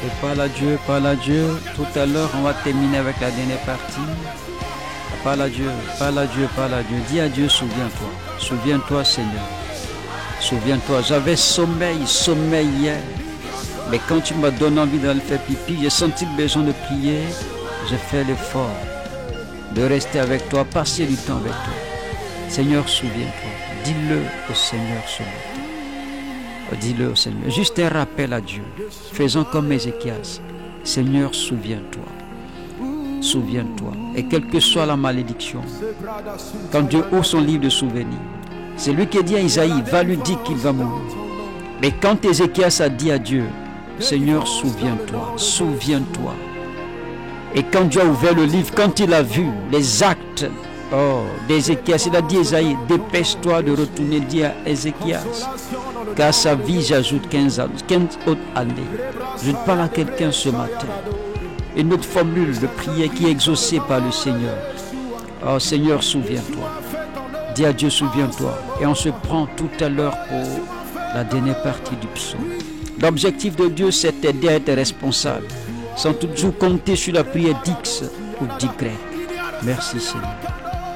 Et parle à Dieu, parle à Dieu. Tout à l'heure, on va terminer avec la dernière partie. Parle à Dieu, parle à Dieu, parle à Dieu. Dis à Dieu, souviens-toi. Souviens-toi, Seigneur. Souviens-toi, j'avais sommeil hier. Mais quand tu m'as donné envie d'aller faire pipi, j'ai senti le besoin de prier. J'ai fait l'effort de rester avec toi, passer du temps avec toi. Seigneur, souviens-toi. Dis-le au Seigneur, souviens-toi. Dis-le au Seigneur. Juste un rappel à Dieu. Faisons comme Ézéchias. Seigneur, souviens-toi. Souviens-toi. Et quelle que soit la malédiction, quand Dieu ouvre son livre de souvenirs, c'est lui qui dit à Isaïe, va lui dire qu'il va mourir. Mais quand Ézéchias a dit à Dieu, Seigneur, souviens-toi, souviens-toi. Et quand Dieu a ouvert le livre, quand il a vu les actes d'Ézéchias, il a dit à Isaïe, dépêche-toi de retourner dire à Ézéchias, qu'à sa vie j'ajoute 15 autres années. Je parle à quelqu'un ce matin. Une autre formule de prière qui est exaucée par le Seigneur. Oh Seigneur, souviens-toi. Dis à Dieu, souviens-toi. Et on se prend tout à l'heure pour la dernière partie du psaume. L'objectif de Dieu, c'est d'aider à être responsable, sans toujours compter sur la prière d'X ou d'Y. Merci Seigneur.